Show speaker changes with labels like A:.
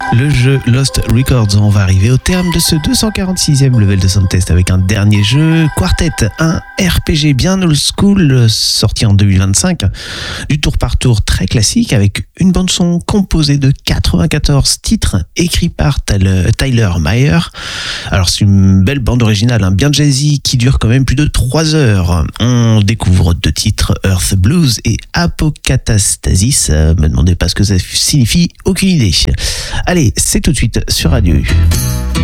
A: Le jeu Lost Records, on va arriver au terme de ce 246e level de sound test avec un dernier jeu, Quartet, un RPG bien old school sorti en 2025, du tour par tour très classique avec une bande son composée de 94 titres écrits par Tyler Mayer. Alors c'est une belle bande originale, bien jazzy, qui dure quand même plus de 3 heures. On découvre 2 titres, Earth Blues et Apocatastasis. Me demandez pas ce que ça signifie, aucune idée. Allez, c'est tout de suite sur Radio U.